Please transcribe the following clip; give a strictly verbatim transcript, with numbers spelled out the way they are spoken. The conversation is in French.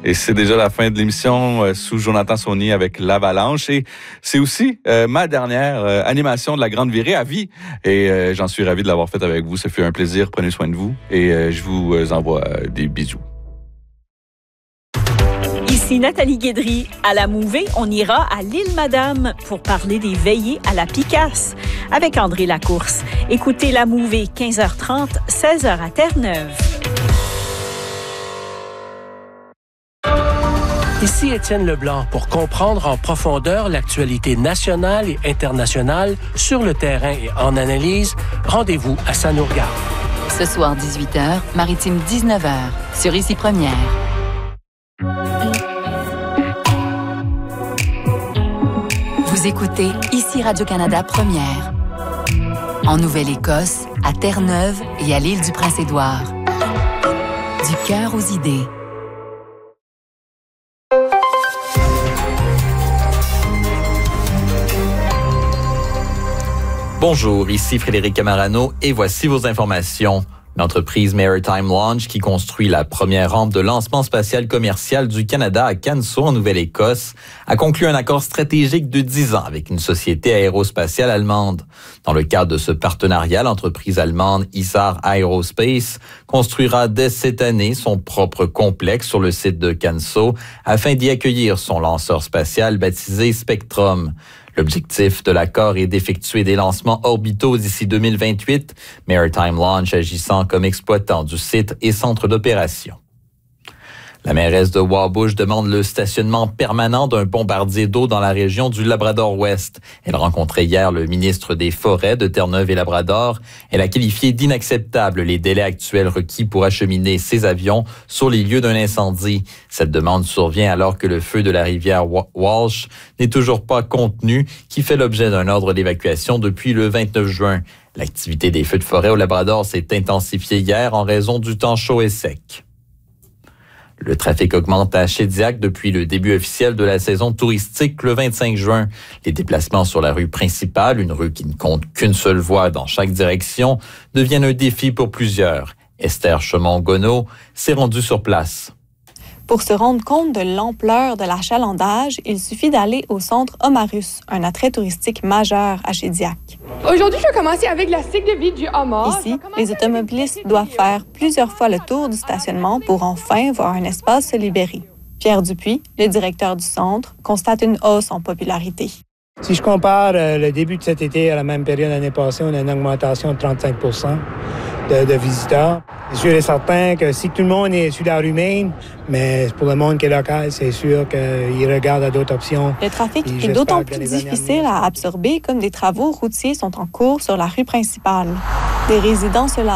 Et c'est déjà la fin de l'émission euh, sous Jonathan Saunier avec l'Avalanche. Et c'est aussi euh, ma dernière euh, animation de la Grande Virée à vie. Et euh, j'en suis ravi de l'avoir faite avec vous. Ça fait un plaisir. Prenez soin de vous. Et euh, je vous euh, envoie euh, des bisous. Ici Nathalie Guédry. À la Mouvée, on ira à l'île Madame pour parler des veillées à la Picasse avec André Lacourse. Écoutez La Mouvée, quinze heures trente, seize heures à Terre-Neuve. Ici Étienne Leblanc pour comprendre en profondeur l'actualité nationale et internationale sur le terrain et en analyse. Rendez-vous à Ça nous regarde. Ce soir dix-huit heures, Maritime dix-neuf heures, sur Ici Première. Vous écoutez Ici Radio-Canada Première. En Nouvelle-Écosse, à Terre-Neuve et à l'île du Prince-Édouard. Du cœur aux idées. Bonjour, ici Frédéric Camarano et voici vos informations. L'entreprise Maritime Launch, qui construit la première rampe de lancement spatial commercial du Canada à Canso, en Nouvelle-Écosse, a conclu un accord stratégique de dix ans avec une société aérospatiale allemande. Dans le cadre de ce partenariat, l'entreprise allemande Isar Aerospace construira dès cette année son propre complexe sur le site de Canso afin d'y accueillir son lanceur spatial baptisé Spectrum. L'objectif de l'accord est d'effectuer des lancements orbitaux d'ici deux mille vingt-huit, Maritime Launch agissant comme exploitant du site et centre d'opération. La mairesse de Wabush demande le stationnement permanent d'un bombardier d'eau dans la région du Labrador-Ouest. Elle rencontrait hier le ministre des Forêts de Terre-Neuve et Labrador. Elle a qualifié d'inacceptables les délais actuels requis pour acheminer ces avions sur les lieux d'un incendie. Cette demande survient alors que le feu de la rivière Walsh n'est toujours pas contenu, qui fait l'objet d'un ordre d'évacuation depuis le vingt-neuf juin. L'activité des feux de forêt au Labrador s'est intensifiée hier en raison du temps chaud et sec. Le trafic augmente à Shediac depuis le début officiel de la saison touristique le vingt-cinq juin. Les déplacements sur la rue principale, une rue qui ne compte qu'une seule voie dans chaque direction, deviennent un défi pour plusieurs. Esther Chemont-Gonneau s'est rendue sur place. Pour se rendre compte de l'ampleur de l'achalandage, il suffit d'aller au centre Omarus, un attrait touristique majeur à Shediac. Aujourd'hui, je vais commencer avec la cycle de vie du homard. Ici, les automobilistes doivent faire plusieurs fois le tour du stationnement pour enfin voir un espace se libérer. Pierre Dupuis, le directeur du centre, constate une hausse en popularité. Si je compare euh, le début de cet été à la même période l'année passée, on a une augmentation de trente-cinq pour cent de, de visiteurs. C'est sûr et certain que si tout le monde est sur la rue Main, mais pour le monde qui est local, c'est sûr qu'il regarde à d'autres options. Le trafic est d'autant plus difficile à absorber comme des travaux routiers sont en cours sur la rue principale. Des résidents se